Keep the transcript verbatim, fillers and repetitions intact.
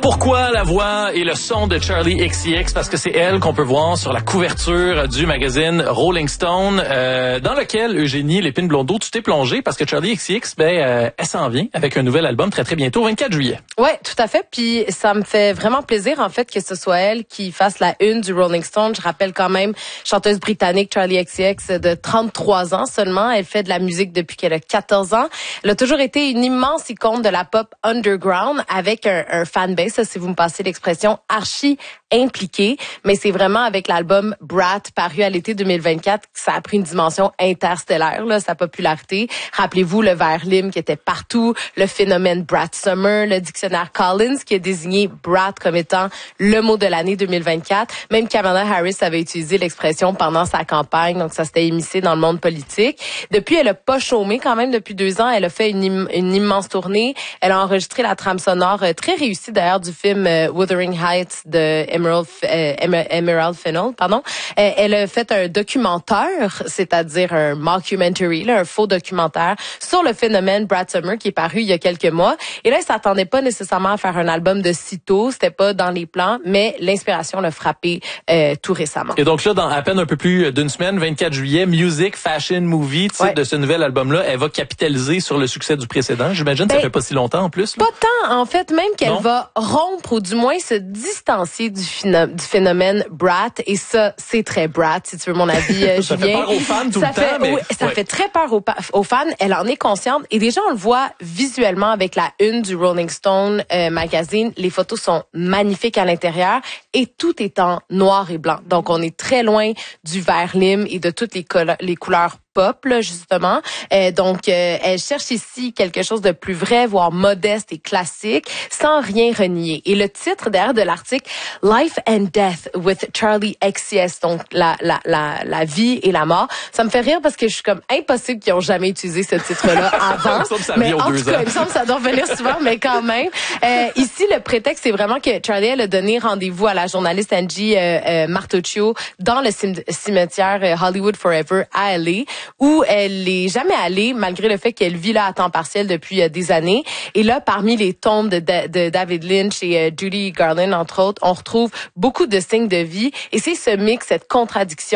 Pourquoi la voix et le son de Charli X C X? Parce que c'est elle qu'on peut voir sur la couverture du magazine Rolling Stone, euh, dans lequel, Eugénie Lépine Blondeau, tu t'es plongée parce que Charli X C X, ben, euh, elle s'en vient avec un nouvel album très très bientôt, vingt-quatre juillet. Ouais, tout à fait. Puis ça me fait vraiment plaisir en fait que ce soit elle qui fasse la une du Rolling Stone. Je rappelle quand même, chanteuse britannique Charli X C X de trente-trois ans seulement. Elle fait de la musique depuis qu'elle a quatorze ans. Elle a toujours été une immense icône de la pop underground avec un, un fanbase, si vous me passez l'expression, archi impliqué, mais c'est vraiment avec l'album Brat paru à l'été deux mille vingt-quatre que ça a pris une dimension interstellaire, là, sa popularité. Rappelez-vous le vers lime qui était partout, le phénomène Brat Summer, le dictionnaire Collins qui a désigné Brat comme étant le mot de l'année deux mille vingt-quatre. Même Kamala Harris avait utilisé l'expression pendant sa campagne, donc ça s'était émissé dans le monde politique. Depuis, elle a pas chômé quand même depuis deux ans. Elle a fait une, im- une immense tournée. Elle a enregistré la trame sonore euh, très réussie d'ailleurs du film euh, Wuthering Heights de Emerald, euh, Emerald Fennell, pardon. Euh, elle a fait un documentaire, c'est-à-dire un mockumentary, là, un faux documentaire sur le phénomène Brat Summer qui est paru il y a quelques mois. Et là, elle s'attendait pas nécessairement à faire un album de sitôt, c'était pas dans les plans, mais l'inspiration l'a frappé euh, tout récemment. Et donc là, dans à peine un peu plus d'une semaine, vingt-quatre juillet, Music, Fashion, Movie, titre ouais. de ce nouvel album-là, elle va capitaliser sur le succès du précédent. J'imagine, ben, ça fait pas si longtemps en plus. Là. Pas tant, en fait, même qu'elle non? va rompre ou du moins se distancier du, phino- du phénomène Brat. Et ça, c'est très Brat, si tu veux mon avis, euh, ça Julien. fait peur aux fans tout ça le fait, temps, mais... Oui, ça ouais. fait très peur aux, aux fans. Elle en est consciente. Et déjà, on le voit visuellement avec la une du Rolling Stone euh, magazine. Les photos sont magnifiques à l'intérieur et tout est en noir et blanc. Donc, on est très loin du vert lime et de toutes les, colo- les couleurs pop, là, justement. Euh, donc, euh, elle cherche ici quelque chose de plus vrai, voire modeste et classique, sans rien renier. Et le titre derrière de l'article, Life and Death with Charli X C X, donc la, la, la, la vie et la mort, ça me fait rire parce que je suis comme impossible qu'ils ont jamais utilisé ce titre-là avant. Il me semble que ça mais revient en aux tout deux cas, ans. il me semble que ça doit revenir souvent, mais quand même. Euh, ici, le prétexte, c'est vraiment que Charli, elle a donné rendez-vous à la journaliste Angie euh, euh, Martuccio dans le cim- cimetière euh, Hollywood Forever à L A, où elle est jamais allée, malgré le fait qu'elle vit là à temps partiel depuis euh, des années. Et là, parmi les tombes de, de, de David Lynch et euh, Judy Garland, entre autres, on retrouve beaucoup de signes de vie. Et c'est ce mix, cette contradiction